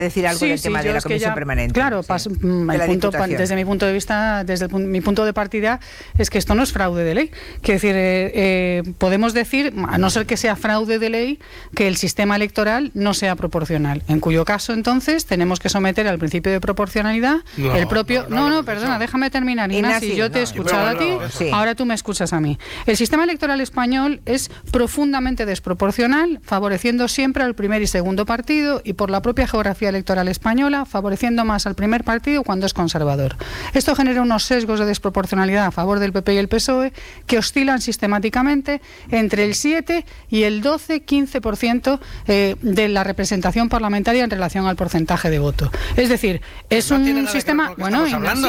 decir algo del tema de la comisión permanente. Claro, desde mi punto de vista, mi punto de partida, es que esto no es fraude de ley. Quiero decir, podemos decir, a no ser que sea fraude de ley, que el sistema electoral no sea proporcional. En cuyo caso, entonces, tenemos que someter al principio de proporcionalidad el propio... Perdona, déjame terminar, Ignasi. Yo te he escuchado a ti, ahora tú me escuchas a mí. El sistema electoral español es profundamente desproporcional, favoreciendo siempre al primer y segundo partido, y por la propia geografía electoral española, favoreciendo más al primer partido cuando es conservador. Esto genera unos sesgos de desproporcionalidad a favor del PP y el PSOE que oscilan sistemáticamente entre el 7 y el 12-15% de la representación parlamentaria en relación al porcentaje de voto. Es decir, es un sistema... Pero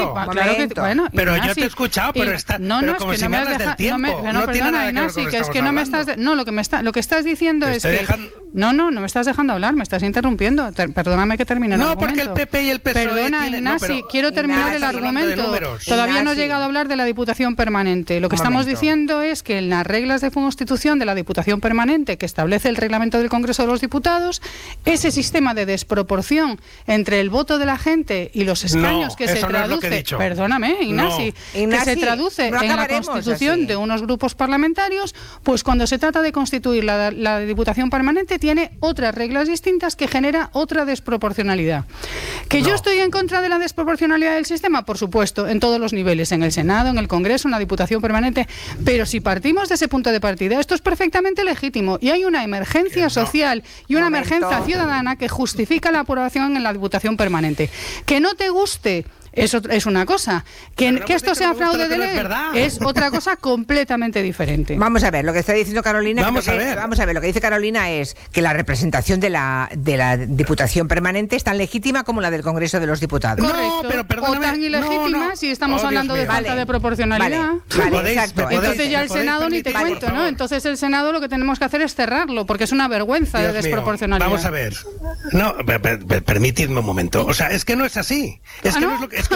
yo te he escuchado, pero como si me hablas del tiempo. No tiene nada que ver con lo que estamos hablando. Lo que estás diciendo es que... No me estás dejando hablar, me estás interrumpiendo. Perdóname que termine el argumento. No, porque el PP y el PSOE Perdona, Ignasi, quiero terminar el argumento. Todavía no he llegado a hablar de la Diputación Permanente. Lo que estamos diciendo es que en las reglas de constitución de la Diputación Permanente, que establece el reglamento del Congreso de los Diputados, ese sistema de desproporción entre el voto de la gente y los escaños que se traduce... Perdóname, Ignasi, que se traduce en la constitución de unos grupos parlamentarios, pues cuando se trata de constituir la Diputación Permanente tiene otras reglas distintas que genera otra desproporcionalidad. ¿Yo estoy en contra de la desproporcionalidad del sistema? Por supuesto, en todos los niveles, en el Senado, en el Congreso, en la Diputación Permanente, pero si partimos de ese punto de partida, esto es perfectamente legítimo y hay una emergencia social y una emergencia ciudadana que justifica la aprobación en la Diputación Permanente. Que no te guste... Eso es una cosa. Que esto sea fraude de ley es otra cosa completamente diferente. Vamos a ver, lo que está diciendo Carolina... Vamos a ver, lo que dice Carolina es que la representación de la Diputación Permanente es tan legítima como la del Congreso de los Diputados. Correcto, pero perdóname, o tan ilegítima si estamos hablando de falta de proporcionalidad. Exacto. Entonces ya el Senado ni te cuento, ¿no? Entonces el Senado lo que tenemos que hacer es cerrarlo, porque es una vergüenza de desproporcionalidad. Vamos a ver. No, permitidme un momento. O sea, es que no es así. Es que no es lo que...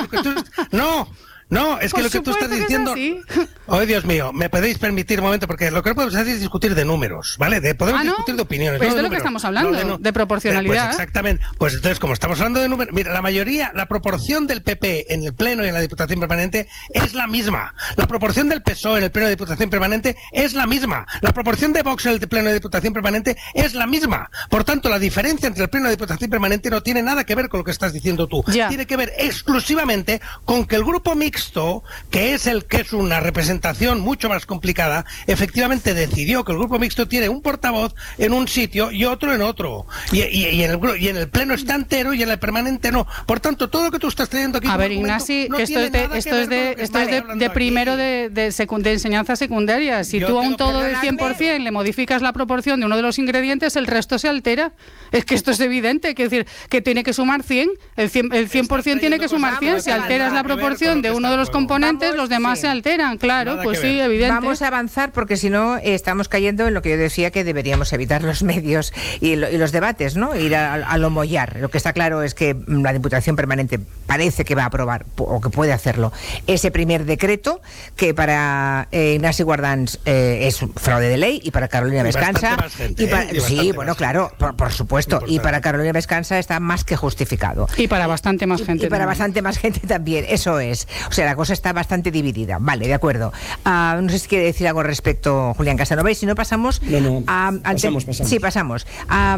Es que lo que tú estás diciendo... Oh, Dios mío, ¿me podéis permitir un momento? Porque lo que no podemos hacer es discutir de números, ¿vale? Podemos discutir de opiniones. Pues de lo que estamos hablando, de proporcionalidad. Pues exactamente. Pues entonces, como estamos hablando de números... Mira, la proporción del PP en el Pleno y en la Diputación Permanente es la misma. La proporción del PSOE en el Pleno de Diputación Permanente es la misma. La proporción de Vox en el Pleno de Diputación Permanente es la misma. Por tanto, la diferencia entre el Pleno de Diputación Permanente no tiene nada que ver con lo que estás diciendo tú. Tiene que ver exclusivamente con que el grupo mixto, que es una representación mucho más complicada, efectivamente decidió que el grupo mixto tiene un portavoz en un sitio y otro en otro. Y en el Pleno está entero y en el permanente no. Por tanto, todo lo que tú estás trayendo aquí... A ver, Ignasi, que esto es de primero de enseñanza secundaria. Si tú a un todo del 100% le modificas la proporción de uno de los ingredientes, el resto se altera. Es que esto es evidente, es decir, que tiene que sumar 100, el 100% tiene que sumar 100. Si alteras la proporción de uno de los componentes, los demás se alteran, claro, pues sí, evidente. Vamos a avanzar porque si no estamos cayendo en lo que yo decía, que deberíamos evitar los medios y los debates, ¿no? Ir a lo mollar. Lo que está claro es que la Diputación Permanente parece que va a aprobar, o que puede hacerlo, ese primer decreto, que para Ignasi Guardans es fraude de ley, y para Carolina Vescanza... claro, por supuesto, y para Carolina Vescanza está más que justificado. Y para bastante más gente. Y para bastante más gente también, eso es. O sea, la cosa está bastante dividida. Vale, de acuerdo. No sé si quiere decir algo respecto Julián Casanova, y si no pasamos... Pasamos. Sí, pasamos.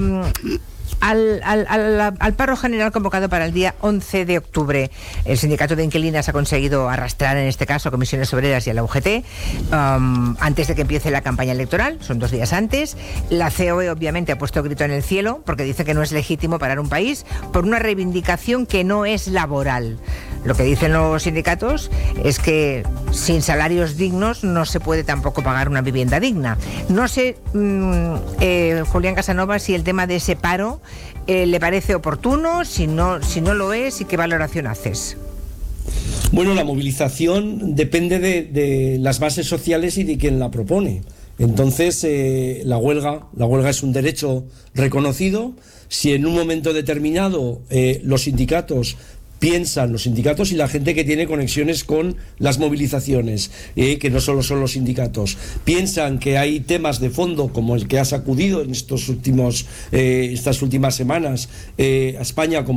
Al paro general convocado para el día 11 de octubre. El sindicato de inquilinas ha conseguido arrastrar, en este caso, a Comisiones Obreras y a la UGT antes de que empiece la campaña electoral. Son 2 días antes. La COE obviamente ha puesto grito en el cielo porque dice que no es legítimo parar un país por una reivindicación que no es laboral. Lo que dicen los sindicatos es que sin salarios dignos no se puede tampoco pagar una vivienda digna. No sé, Julián Casanova, si el tema de ese paro le parece oportuno, si no lo es, y qué valoración haces. Bueno, la movilización depende de las bases sociales y de quien la propone. Entonces, la huelga es un derecho reconocido. Si en un momento determinado los sindicatos piensan los sindicatos y la gente que tiene conexiones con las movilizaciones, que no solo son los sindicatos. Piensan que hay temas de fondo como el que ha sacudido en estas últimas semanas a España, como